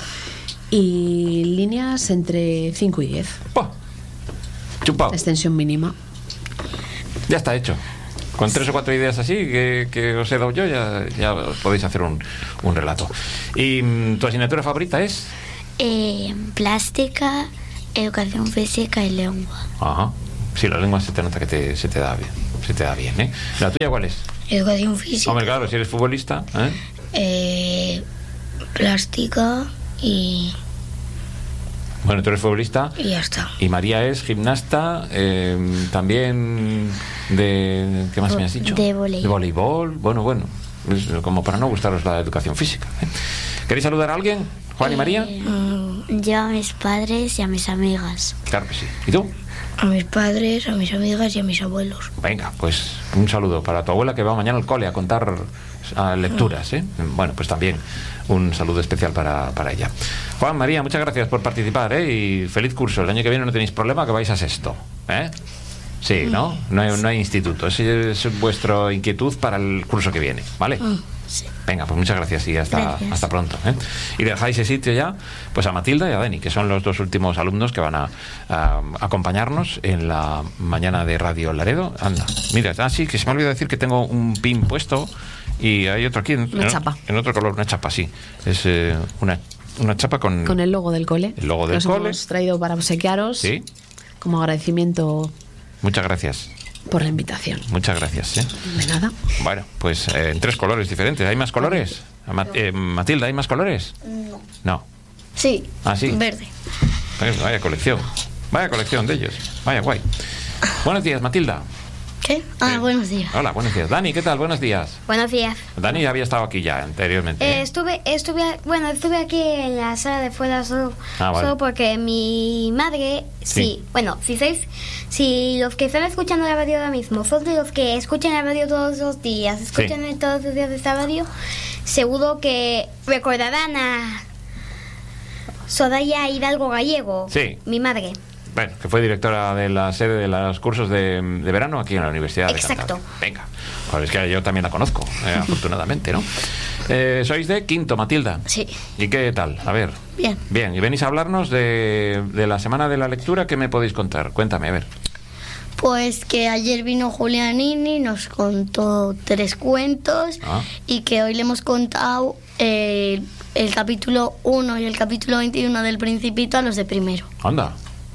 Y líneas entre cinco y diez, ¡Pah! Chupao. extensión mínima. Ya está hecho. Con tres o cuatro ideas así que, que os he dado yo, ya, ya podéis hacer un, un relato. ¿Y mm, tu asignatura favorita es? Eh, plástica, educación física y lengua. Ajá. Sí, la lengua se te nota que te, se te da bien. Se te da bien, ¿eh? ¿La tuya cuál es? Educación física. Hombre, claro, si eres futbolista, ¿eh? Eh, plástica y... Bueno, tú eres futbolista. Y ya está. Y María es gimnasta, eh, también de... ¿Qué más me has dicho? De voleibol. De voleibol. Bueno, bueno, es como para no gustaros la educación física, ¿eh? ¿Queréis saludar a alguien? ¿Juan y María? Eh, yo a mis padres y a mis amigas. Claro que sí. ¿Y tú? A mis padres, a mis amigas y a mis abuelos. Venga, pues un saludo para tu abuela que va mañana al cole a contar a lecturas, ¿eh? Bueno, pues también un saludo especial para, para ella. Juan, María, muchas gracias por participar, ¿eh? Y feliz curso. El año que viene no tenéis problema que vais a sexto, ¿eh? Sí, ¿no? No hay, no hay instituto. Esa es vuestra inquietud para el curso que viene, ¿vale? Sí. Venga, pues muchas gracias y hasta, Gracias. hasta pronto, ¿eh? Y dejáis ese sitio ya pues a Matilda y a Dani, que son los dos últimos alumnos que van a, a acompañarnos en la mañana de Radio Laredo. Anda, mira, ah, sí, que se me ha olvidado decir que tengo un pin puesto y hay otro aquí en, Una en, chapa. en otro color, una chapa, sí. Es eh, una, una chapa con, Con el logo del cole. el logo del Los cole. hemos traído para obsequiaros. Sí, Como agradecimiento muchas gracias. por la invitación. Muchas gracias, ¿eh? De nada. Bueno, pues eh, en tres colores diferentes. ¿Hay más colores? Ma- eh, Matilda, ¿hay más colores? No. No. Sí. Ah, sí. Verde. Pues vaya colección. Vaya colección de ellos. Vaya guay. Buenos días, Matilda. ¿Qué? Ah, Eh, buenos días. Hola, buenos días. Dani, ¿qué tal? Buenos días. Buenos días. Dani ya había estado aquí ya anteriormente. Eh, ¿eh? estuve, estuve, bueno, estuve aquí en la sala de fuera solo, Ah, vale. solo porque mi madre, Sí. sí, bueno, si sois, si los que están escuchando la radio ahora mismo son de los que escuchan la radio todos los días, escuchan todos los días esta radio, seguro que recordarán a Soraya Hidalgo Gallego, Sí. mi madre. Bueno, que fue directora de la sede de los cursos de, de verano aquí en la Universidad de Exacto. Cantabria. Venga. Joder, es que yo también la conozco, eh, afortunadamente, ¿no? Eh, sois de quinto, Matilda. Sí. ¿Y qué tal? A ver. Bien. Bien, y venís a hablarnos de, de la semana de la lectura. ¿Qué me podéis contar? Cuéntame, a ver. Pues que ayer vino Julianini, nos contó tres cuentos Ah. y que hoy le hemos contado eh, el capítulo uno y el capítulo veintiuno del Principito a los de primero. Anda.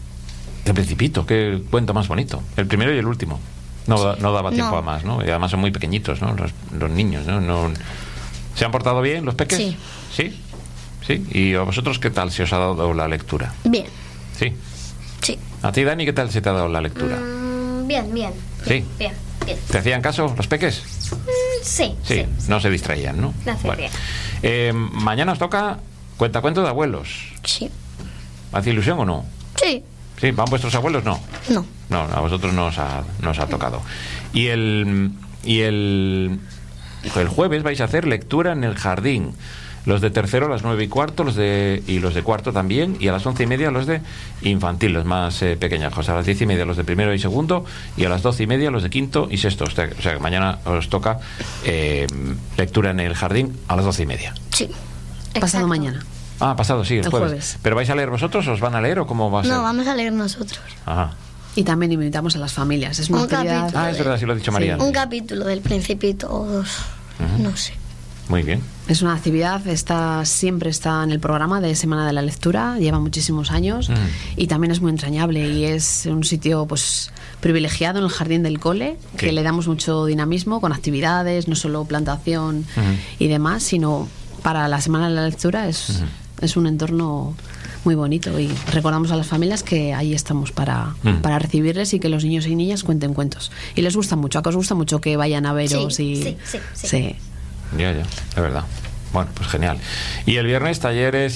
De Principito, qué cuento más bonito. El primero y el último. No, da- no daba tiempo No. a más, ¿no? Y además son muy pequeñitos, ¿no? Los, los niños, ¿no? No- ¿Se han portado bien los peques? Sí. ¿Sí? ¿Sí? ¿Y a vosotros qué tal se os ha dado la lectura? Bien, Sí. sí. ¿A ti, Dani, qué tal se te ha dado la lectura? Mm, bien, bien. Sí. Bien, bien. ¿Te hacían caso los peques? Mm, sí, Sí, sí. no se distraían, ¿no? No se Bueno. distraían. Eh, mañana os toca cuentacuento de abuelos. Sí. ¿Hace ilusión o no? Sí. ¿Sí? ¿Van vuestros abuelos? No. No. No, a vosotros no os ha, no os ha tocado. Y el y el, el jueves vais a hacer lectura en el jardín. Los de tercero a las nueve y cuarto, los de y los de cuarto también, y a las once y media los de infantil, los más eh, pequeñajos. A las diez y media los de primero y segundo, y a las doce y media los de quinto y sexto. O sea, o sea que mañana os toca eh, lectura en el jardín a las doce y media. Sí. Pasado Exacto. mañana. Ah, pasado, sí, el, El jueves. jueves. ¿Pero vais a leer vosotros? ¿Os van a leer o cómo va a ser? No, vamos a leer nosotros. Ajá. Y también invitamos a las familias. Es una Un actividad. capítulo. Ah, es verdad, sí lo ha dicho María. Un capítulo del Principito o dos. No sé. Muy bien. Es una actividad, está, siempre está en el programa de Semana de la Lectura, lleva muchísimos años Mm. y también es muy entrañable y es un sitio pues privilegiado en el jardín del cole, que Sí. le damos mucho dinamismo con actividades, no solo plantación Ujú. y demás, sino para la Semana de la Lectura es, Ujú. es un entorno muy bonito y recordamos a las familias que ahí estamos para, Mm. para recibirles y que los niños y niñas cuenten cuentos. Y les gusta mucho, a que os gusta mucho que vayan a veros Sí, y... sí, sí, sí. sí. Ya, ya, es verdad. Bueno, pues genial. Y el viernes talleres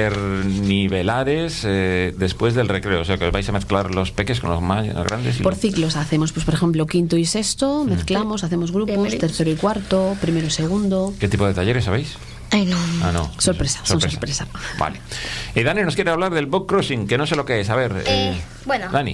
internivelares eh, después del recreo, o sea que os vais a mezclar los peques con los más grandes. Y Por los- ciclos hacemos, pues por ejemplo, quinto y sexto, mezclamos, hacemos grupos, Primero y- tercero y cuarto, primero y segundo. ¿Qué tipo de talleres sabéis? Ay, no. Ah, no. Sorpresa, son sorpresa. Vale. Y Dani nos quiere hablar del book crossing, que no sé lo que es. A ver. Eh, bueno. Dani.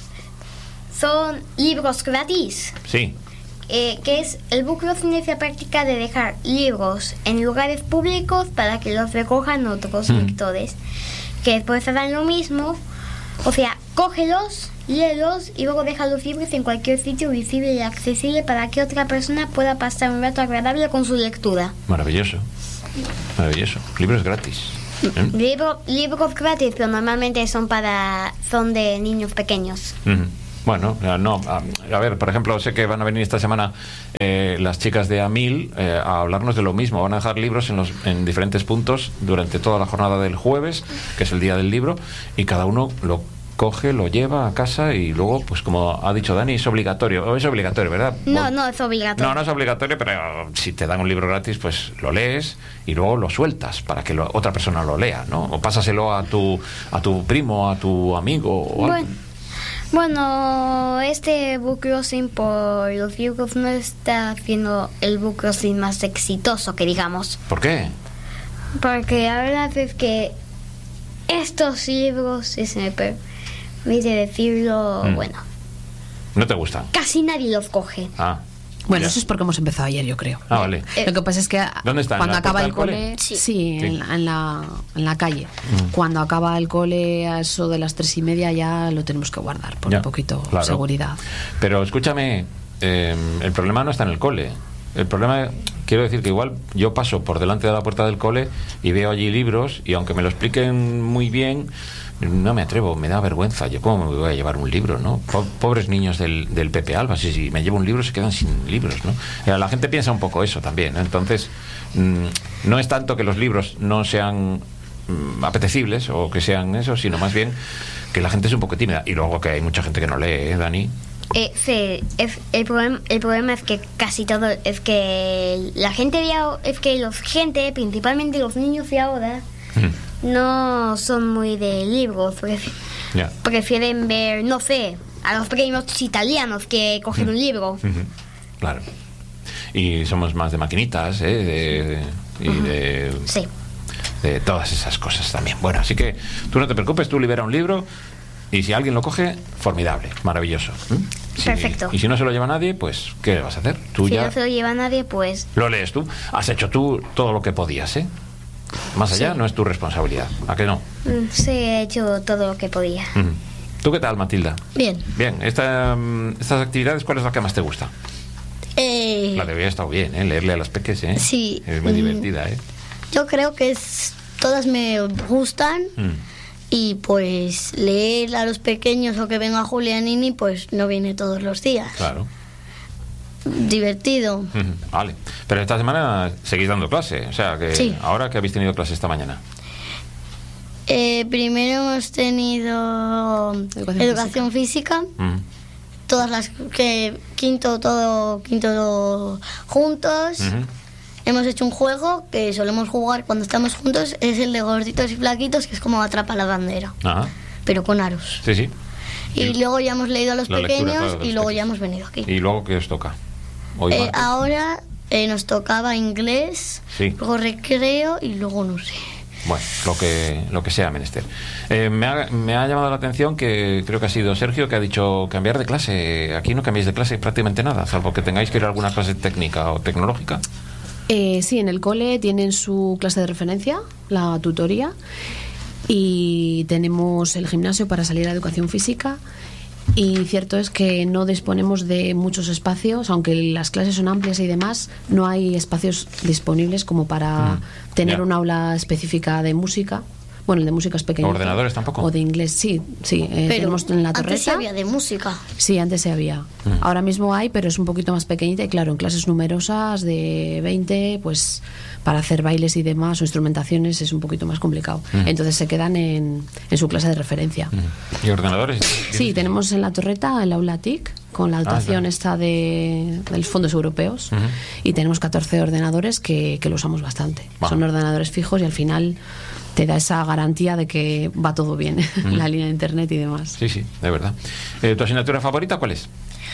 Son libros gratis. Sí. Eh, que es el book crossing, es la práctica de dejar libros en lugares públicos para que los recojan otros Mm. lectores que después harán lo mismo, o sea, cógelos, léelos y luego deja los libros en cualquier sitio visible y accesible para que otra persona pueda pasar un rato agradable con su lectura. Maravilloso. Maravilloso. Libros gratis. ¿Eh? Libro, libros gratis, pero normalmente son para son de niños pequeños. Uh-huh. Bueno, no, a, a ver, por ejemplo, sé que van a venir esta semana eh, las chicas de AMIL eh, a hablarnos de lo mismo. Van a dejar libros en, los, en diferentes puntos durante toda la jornada del jueves, que es el día del libro, y cada uno lo coge, lo lleva a casa y luego, pues como ha dicho Dani, es obligatorio. O es obligatorio, ¿verdad? No, no es obligatorio. No, no es obligatorio, pero si te dan un libro gratis, pues lo lees y luego lo sueltas para que lo, otra persona lo lea, ¿no? O pásaselo a tu, a tu primo, a tu amigo o algo. Bueno. Bueno, este book crossing por los libros no está haciendo el book crossing más exitoso, que digamos. ¿Por qué? Porque la verdad es que estos libros, si se me permite decirlo, mm. bueno... ¿No te gustan? Casi nadie los coge. Ah. Bueno, ya. Eso es porque hemos empezado ayer, yo creo. Ah, vale. Lo que pasa es que ¿Dónde está? cuando ¿En la acaba el puerta cole, del cole? sí, Sí. sí. En, la, en, la, en la calle. Mm. Cuando acaba el cole a eso de las tres y media ya lo tenemos que guardar por Ya, un poquito claro. seguridad. Pero escúchame, eh, el problema no está en el cole. El problema, quiero decir que igual yo paso por delante de la puerta del cole y veo allí libros y aunque me lo expliquen muy bien, no me atrevo, me da vergüenza. Yo cómo me voy a llevar un libro, ¿no? Pobres niños del, del Pepe Alba, si, si me llevo un libro se quedan sin libros, ¿no? La gente piensa un poco eso también, ¿no? Entonces, mmm, no es tanto que los libros no sean mmm, apetecibles o que sean eso, sino más bien que la gente es un poco tímida. Y luego que hay mucha gente que no lee, ¿eh, Dani? Eh, sí, es, el, problema, el problema es que casi todo, es que la gente de ahora, es que los gente, principalmente los niños de ahora, mm. no son muy de libros, pref- yeah. prefieren ver, no sé, a los pequeños italianos que cogen mm. un libro. Mm-hmm. Claro. Y somos más de maquinitas, ¿eh? De, de, y uh-huh. de... Sí. De todas esas cosas también. Bueno, así que tú no te preocupes, tú libera un libro. Y si alguien lo coge, formidable, maravilloso. ¿Mm? Si, Perfecto. Y si no se lo lleva nadie, pues, ¿qué le vas a hacer? Tú si ya no se lo lleva nadie, pues... Lo lees tú. Has hecho tú todo lo que podías, ¿eh? Más allá sí. no es tu responsabilidad. ¿A qué no? Mm, sí, he hecho todo lo que podía. Mm. ¿Tú qué tal, Matilda? Bien. Bien. Esta, estas actividades, ¿cuál es la que más te gusta? Eh... La de hoy ha estado bien, ¿eh? Leerle a las peques, ¿eh? Sí. Es muy mm, divertida, ¿eh? Yo creo que es, todas me gustan. Mm. Y pues leer a los pequeños o que venga Julianini, pues no viene todos los días. Claro. Divertido. Uh-huh. Vale. Pero esta semana seguís dando clase. O sea, que sí. ¿Ahora que habéis tenido clase esta mañana? Eh, primero hemos tenido educación, educación física. física. Uh-huh. Todas las que quinto todo quinto juntos. Uh-huh. Hemos hecho un juego que solemos jugar cuando estamos juntos, es el de gorditos y flaquitos, que es como atrapa la bandera. Ajá. Pero con aros. Sí, sí. Y, y luego ya hemos leído a los pequeños los y luego pequeños. Ya hemos venido aquí. ¿Y luego qué os toca? Hoy eh, ahora eh, nos tocaba inglés, sí. Luego recreo y luego no sé. Bueno, lo que, lo que sea menester. Eh, me, ha, me ha llamado la atención que creo que ha sido Sergio que ha dicho cambiar de clase. Aquí no cambiáis de clase prácticamente nada, salvo que tengáis que ir a alguna clase técnica o tecnológica. Eh, sí, en el cole tienen su clase de referencia, la tutoría, y tenemos el gimnasio para salir a educación física. Y cierto es que no disponemos de muchos espacios, aunque las clases son amplias y demás, no hay espacios disponibles como para mm, tener yeah. un aula específica de música. Bueno, el de música es pequeño. ¿Ordenadores tampoco? O de inglés, sí, sí. Eh, pero tenemos en la torreta. Antes sí había de música. Sí, antes se había. Mm. Ahora mismo hay, pero es un poquito más pequeñita y claro, en clases numerosas de veinte, pues para hacer bailes y demás o instrumentaciones es un poquito más complicado. Mm. Entonces se quedan en, en su clase de referencia. Mm. ¿Y ordenadores? Sí, tenemos en la torreta el aula T I C con la dotación ah, esta de, de los fondos europeos uh-huh. y tenemos catorce ordenadores que, que lo usamos bastante. Wow. Son ordenadores fijos y al final te da esa garantía de que va todo bien uh-huh. la línea de internet y demás. Sí, sí, de verdad. Eh, ¿Tu asignatura favorita cuál es?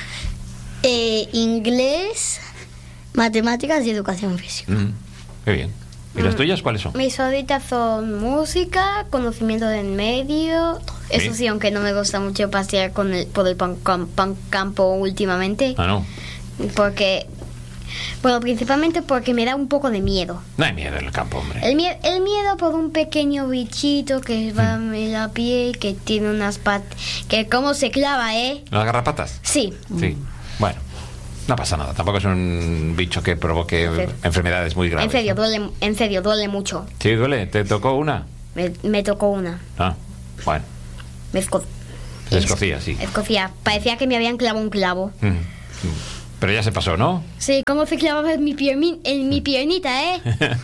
Eh, inglés, matemáticas y educación física. Uh-huh. Qué bien. ¿Y las tuyas cuáles son? Mis favoritas son música, conocimiento del medio. ¿Sí? Eso sí, aunque no me gusta mucho pasear con el, por el pan, pan, pan campo últimamente. Ah, no. Porque, Bueno, principalmente porque me da un poco de miedo. No hay miedo en el campo, hombre. El, mie- el miedo por un pequeño bichito que va en la piel, que tiene unas patas, que cómo se clava, ¿eh? ¿Las garrapatas? Sí. Sí. Bueno, no pasa nada. Tampoco es un bicho que provoque En serio. enfermedades muy graves. En serio, ¿no? duele, en serio, duele mucho. Sí, duele. ¿Te tocó una? Me, me tocó una. Ah, bueno. Me esco- Se escocía, sí. escocía. Parecía que me habían clavado un clavo. Mm. Pero ya se pasó, ¿no? Sí, cómo se clavaba en mi, piermi- en mi piernita, ¿eh?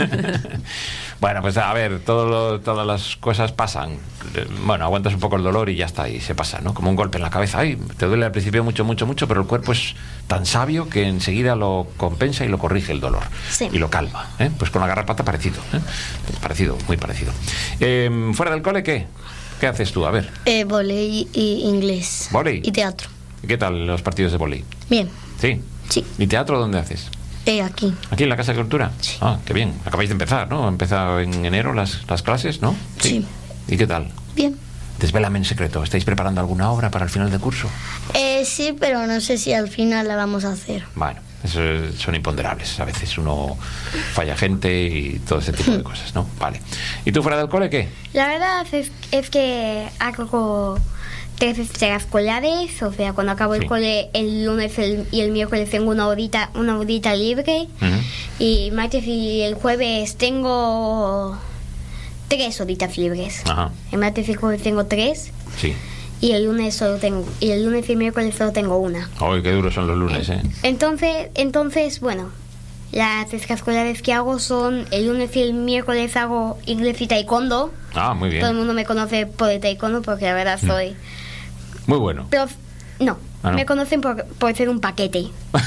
Bueno, pues a ver, todo lo- todas las cosas pasan. Eh, Bueno, aguantas un poco el dolor y ya está, y se pasa, ¿no? Como un golpe en la cabeza. Ay, te duele al principio mucho, mucho, mucho, pero el cuerpo es tan sabio que enseguida lo compensa y lo corrige el dolor. Sí. Y lo calma, ¿eh? Pues con la garrapata parecido, ¿eh? Parecido, muy parecido. Eh, ¿Fuera del cole qué? ¿Qué haces tú? A ver, Eh, volei y inglés. ¿Vóley? Y teatro. ¿qué tal los partidos de vóley? Bien. ¿Sí? Sí. ¿Y teatro dónde haces? Eh, aquí. ¿Aquí en la Casa de Cultura? Sí. Ah, qué bien. Acabáis de empezar, ¿no? Han empezado en enero las, las clases, ¿no? Sí. ¿Y qué tal? Bien. Desvélame en secreto. ¿Estáis preparando alguna obra para el final de curso? Eh, sí, pero no sé si al final la vamos a hacer. Bueno, eso es- son imponderables. A veces uno falla gente y todo ese tipo de cosas, ¿no? Vale. ¿Y tú fuera del cole qué? La verdad es, es que hago tres extraescolares, o sea, cuando acabo Sí. el cole el lunes el- y el miércoles tengo una horita, una horita libre, Ujú. y martes y el jueves tengo tres horitas libres. Ajá, El martes y el jueves tengo tres, sí. y el lunes solo tengo, y el lunes y el miércoles solo tengo una. Ay, qué duros son los lunes, ¿eh? Entonces, entonces, bueno, las extraescolares que hago son el lunes y el miércoles hago inglés y taekwondo. Ah, muy Todo el bien. mundo me conoce por el taekwondo porque la verdad soy... Muy bueno. Pero no, Ah, no. me conocen por, por ser un paquete.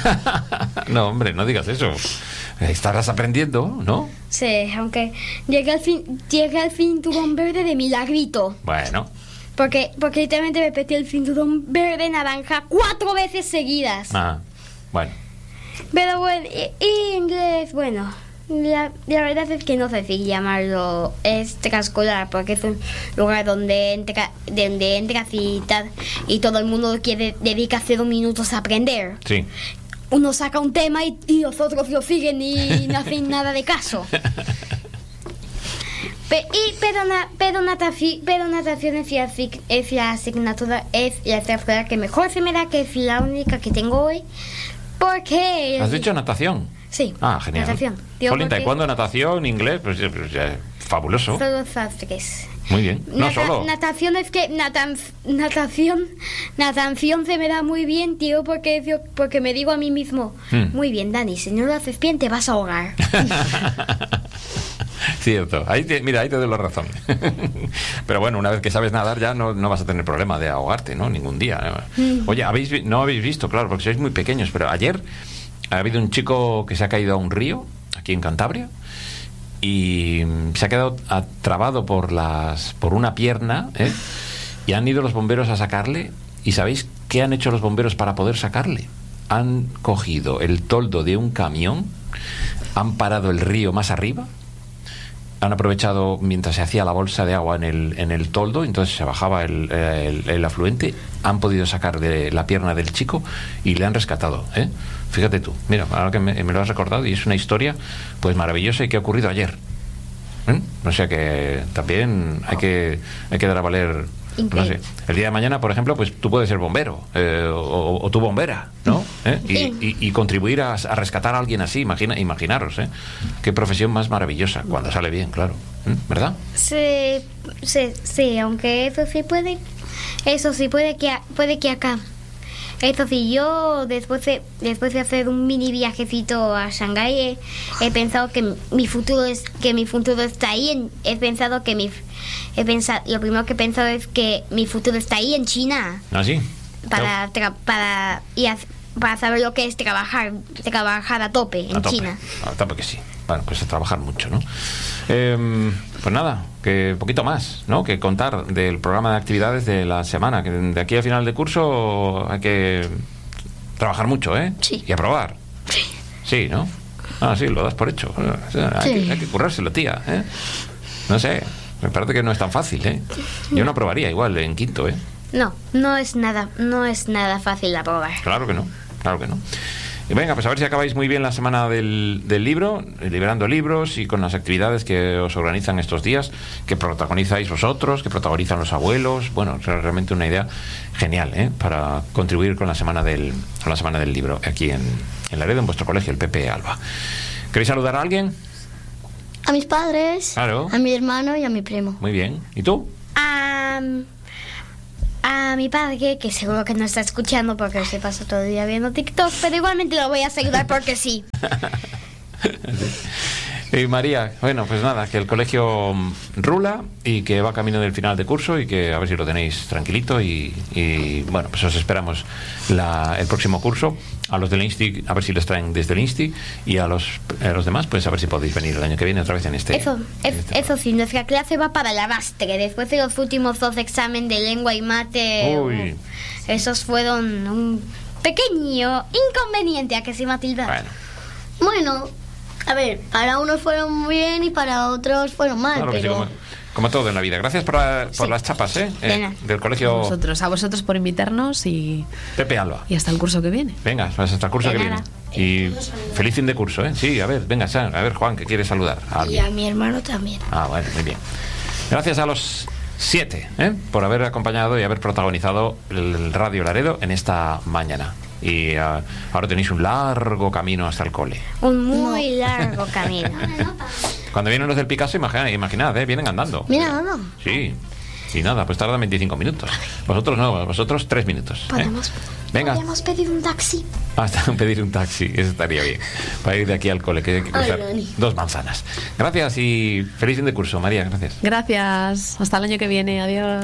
No, hombre, no digas eso. Estarás aprendiendo, ¿no? Sí, aunque llegué al, fin, llegué al cinturón verde de milagrito. Bueno, Porque, porque literalmente me metí el cinturón verde naranja cuatro veces seguidas. ah, bueno. Pero bueno, y, y inglés, bueno, la, la verdad es que no sé si llamarlo extraescolar, porque es un lugar donde, entra, donde entras y, tal, y todo el mundo quiere dedica cero minutos a aprender. Sí. Uno saca un tema y, y los otros lo siguen y no hacen nada de caso. Pe- y, pero, na- pero, nataci- pero natación es la, asig- es la asignatura, es la extraescolar que mejor se me da, que es la única que tengo hoy. Porque... ¿Has dicho natación? Sí. Ah, genial. Natación. Digo, Jolín, porque taekwondo, natación, inglés, pues, ya- pues ya, fabuloso. Solo esas tres. Muy bien. No Nata- solo. Natación es que natan- natación natación se me da muy bien, tío, porque yo, porque me digo a mí mismo, Hmm. muy bien, Dani, si no lo haces bien te vas a ahogar. Cierto, ahí te- mira, ahí te doy la razón. Pero bueno, una vez que sabes nadar ya no, no vas a tener problema de ahogarte, ¿no? Ningún día. Oye, habéis vi- no habéis visto, claro, porque sois muy pequeños, pero ayer ha habido un chico que se ha caído a un río, aquí en Cantabria, y se ha quedado atrapado por las por una pierna, ¿eh? Y han ido los bomberos a sacarle, y ¿sabéis qué han hecho los bomberos para poder sacarle? Han cogido el toldo de un camión, han parado el río más arriba, han aprovechado mientras se hacía la bolsa de agua en el, en el toldo, entonces se bajaba el, el, el afluente, han podido sacar de la pierna del chico y le han rescatado, ¿eh? Fíjate tú, mira, ahora que me, me lo has recordado, y es una historia pues maravillosa y que ha ocurrido ayer, ¿eh? O sea que también hay que, hay que dar a valer, no sé, el día de mañana, por ejemplo, pues tú puedes ser bombero, eh, o, o tú bombera, ¿no? ¿Eh? Y, y, y contribuir a, a rescatar a alguien así, imagina, imaginaros, ¿eh? Qué profesión más maravillosa, cuando sale bien, claro, ¿eh? ¿Verdad? Sí, sí, sí, aunque eso sí puede, eso sí puede que, a- puede que acá. Eso sí, yo después de, después de hacer un mini viajecito a Shanghái he, he pensado que mi- mi futuro es que mi futuro está ahí. En, he pensado que mi he pensado lo primero que he pensado es que mi futuro está ahí en China ¿Ah, sí? para tra- para y haz- para saber lo que es trabajar trabajar a tope en A tope, China. a tope que sí. Bueno, pues a trabajar mucho, ¿no? Eh, pues nada, que poquito más, ¿no? Que contar del programa de actividades de la semana. Que de aquí al final de curso hay que trabajar mucho, ¿eh? Sí. Y aprobar. Sí. Sí, ¿no? Ah, sí, lo das por hecho. O sea, hay, Sí. que, hay que currárselo, tía, ¿eh? No sé, me parece que no es tan fácil, ¿eh? Yo no aprobaría igual en quinto, ¿eh? No, no es nada, no es nada fácil aprobar. Claro que no, claro que no. Y venga, pues a ver si acabáis muy bien la semana del, del libro, liberando libros y con las actividades que os organizan estos días, que protagonizáis vosotros, que protagonizan los abuelos. Bueno, es realmente una idea genial, ¿eh? Para contribuir con la semana del, con la semana del libro aquí en, en Laredo, en vuestro colegio, el Pepe Alba. ¿Queréis saludar a alguien? A mis padres, claro. A mi hermano y a mi primo. Muy bien. ¿Y tú? Um, a mi padre, que seguro que no está escuchando porque se pasa todo el día viendo TikTok, pero igualmente lo voy a saludar porque sí. Y María, bueno, pues nada, que el colegio rula y que va camino del final de curso y que a ver si lo tenéis tranquilito y, y bueno, pues os esperamos la, el próximo curso. A los del Insti, a ver si les traen desde el Insti, y a los, a los demás, pues a ver si podéis venir el año que viene otra vez en este. Eso, en es, este eso sí, nuestra clase va para el arrastre. Después de los últimos dos exámenes de lengua y mate, Uy. esos fueron un pequeño inconveniente, ¿a que sí, Matilda? Bueno, Bueno, a ver, para unos fueron bien y para otros fueron mal, claro que sí, pero... como, como todo en la vida. Gracias por, la- por Sí. las chapas, ¿eh? Eh, Venga. del A colegio vosotros, a vosotros por invitarnos y, Pepe Alba. y hasta el curso que viene. Venga, pues hasta el curso De que nada. viene. Y feliz fin de curso, ¿eh? Sí, a ver, venga, San, a ver, Juan, que quiere saludar a Y alguien. a mi hermano también. Ah, bueno, muy bien. Gracias a los siete, ¿eh? Por haber acompañado y haber protagonizado el Radio Laredo en esta mañana. Y uh, ahora tenéis un largo camino hasta el cole. Un muy largo camino. Cuando vienen los del Picasso, imaginad, imaginad ¿eh? Vienen andando. Mira, nada. Sí. Y nada, pues tardan veinticinco minutos. Vosotros no, vosotros tres minutos. ¿eh? Podemos, Venga. podemos pedir un taxi. Hasta pedir un taxi, eso estaría bien. Para ir de aquí al cole, que hay que cruzar Ay, Dani. dos manzanas. Gracias y feliz fin de curso, María, gracias. Gracias. Hasta el año que viene. Adiós.